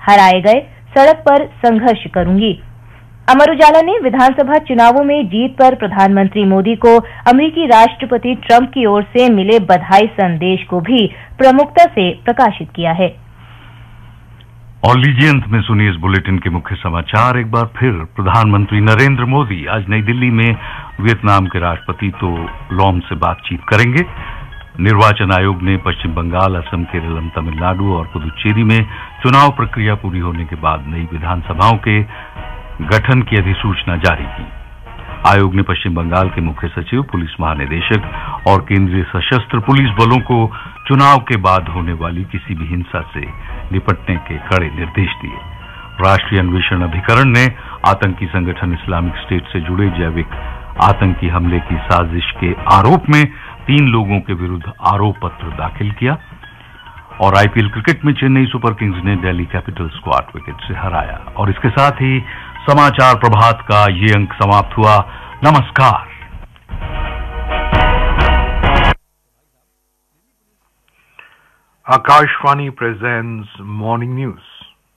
हराए गए, सड़क पर संघर्ष करूंगी। अमर उजाला ने विधानसभा चुनावों में जीत पर प्रधानमंत्री मोदी को अमेरिकी राष्ट्रपति ट्रंप की ओर से मिले बधाई संदेश को भी प्रमुखता से प्रकाशित किया है। और लीजिए अंत में सुनिए इस बुलेटिन के मुख्य समाचार एक बार फिर। प्रधानमंत्री नरेंद्र मोदी आज नई दिल्ली में वियतनाम के राष्ट्रपति तो लॉम से बातचीत करेंगे। निर्वाचन आयोग ने पश्चिम बंगाल, असम, केरल, तमिलनाडु और पुदुचेरी में चुनाव प्रक्रिया पूरी होने के बाद नई विधानसभाओं के गठन की अधिसूचना जारी की। आयोग ने पश्चिम बंगाल के मुख्य सचिव, पुलिस महानिदेशक और केंद्रीय सशस्त्र पुलिस बलों को चुनाव के बाद होने वाली किसी भी हिंसा से निपटने के कड़े निर्देश दिए। राष्ट्रीय अन्वेषण अभिकरण ने आतंकी संगठन इस्लामिक स्टेट से जुड़े जैविक आतंकी हमले की साजिश के आरोप में 3 लोगों के विरुद्ध आरोप पत्र दाखिल किया। और आईपीएल क्रिकेट में चेन्नई सुपर किंग्स ने दिल्ली कैपिटल्स को 8 विकेट से हराया। और इसके साथ ही समाचार प्रभात का ये अंक समाप्त हुआ। नमस्कार। Akashvani presents Morning News.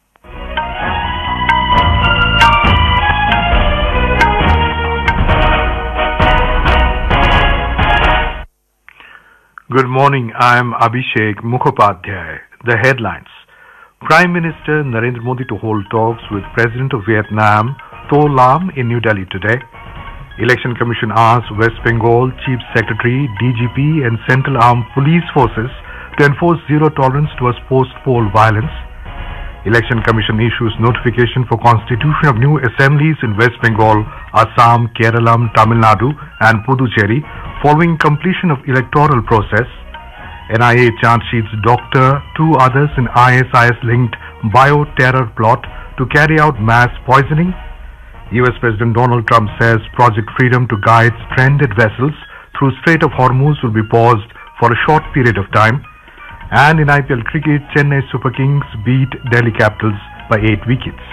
Good morning, I am Abhishek Mukhopadhyay. The headlines. Prime Minister Narendra Modi to hold talks with President of Vietnam, To Lam in New Delhi today. Election Commission asks West Bengal Chief Secretary, DGP and Central Armed Police Forces to enforce zero tolerance towards post-poll violence. Election Commission issues notification for constitution of new assemblies in West Bengal, Assam, Kerala, Tamil Nadu and Puducherry following completion of electoral process. NIA charge sheets doctor 2 others in ISIS-linked bio-terror plot to carry out mass poisoning. US President Donald Trump says Project Freedom to guide stranded vessels through Strait of Hormuz will be paused for a short period of time. And in IPL cricket, Chennai Super Kings beat Delhi Capitals by 8 wickets.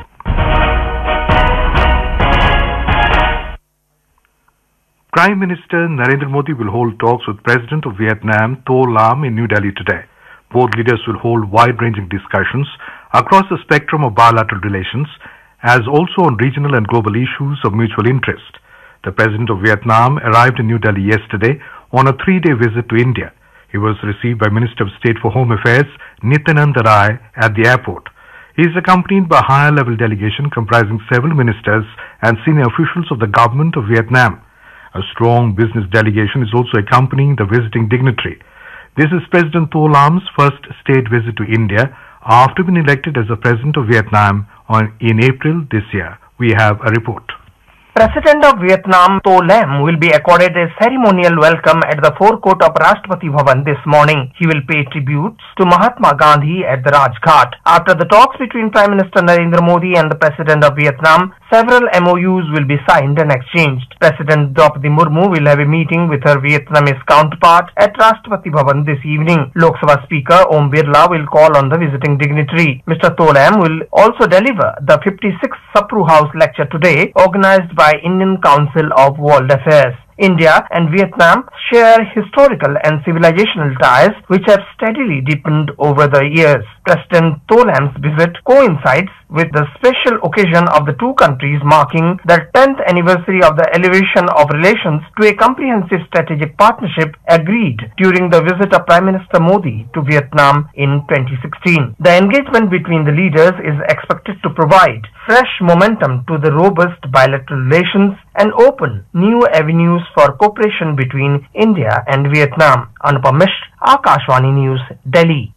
Prime Minister Narendra Modi will hold talks with President of Vietnam, To Lam in New Delhi today. Both leaders will hold wide-ranging discussions across the spectrum of bilateral relations, as also on regional and global issues of mutual interest. The President of Vietnam arrived in New Delhi yesterday on a 3-day visit to India. He was received by Minister of State for Home Affairs Nityananda Rai at the airport. He is accompanied by a higher-level delegation comprising several ministers and senior officials of the government of Vietnam. A strong business delegation is also accompanying the visiting dignitary. This is President To Lam's first state visit to India after being elected as the President of Vietnam in April this year. We have a report. President of Vietnam, To Lam, will be accorded a ceremonial welcome at the forecourt of Rashtrapati Bhavan this morning. He will pay tributes to Mahatma Gandhi at the Rajghat. After the talks between Prime Minister Narendra Modi and the President of Vietnam, several MOUs will be signed and exchanged. President Draupadi Murmu will have a meeting with her Vietnamese counterpart at Rashtrapati Bhavan this evening. Lok Sabha Speaker Om Birla will call on the visiting dignitary. Mr. To Lam will also deliver the 56th Sapru House lecture today, organized by Indian Council of World Affairs. India and Vietnam share historical and civilizational ties which have steadily deepened over the years. President To Lam's visit coincides with the special occasion of the two countries marking the 10th anniversary of the elevation of relations to a comprehensive strategic partnership agreed during the visit of Prime Minister Modi to Vietnam in 2016. The engagement between the leaders is expected to provide fresh momentum to the robust bilateral relations and open new avenues for cooperation between India and Vietnam. Anupam Mishra, Akashvani News, Delhi.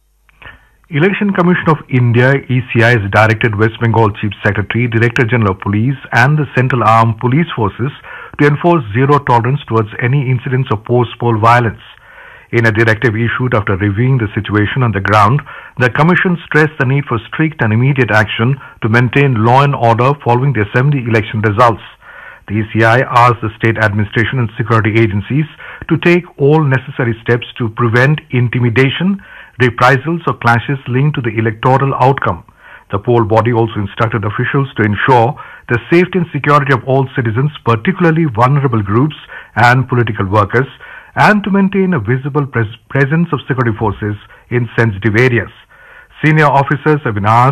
Election Commission of India, ECI, has directed West Bengal Chief Secretary, Director General of Police and the Central Armed Police Forces to enforce zero tolerance towards any incidents of post-poll violence. In a directive issued after reviewing the situation on the ground, the Commission stressed the need for strict and immediate action to maintain law and order following the Assembly election results. The ECI asked the state administration and security agencies to take all necessary steps to prevent intimidation, reprisals or clashes linked to the electoral outcome. The poll body also instructed officials to ensure the safety and security of all citizens, particularly vulnerable groups and political workers, and to maintain a visible presence of security forces in sensitive areas. Senior officers have been asked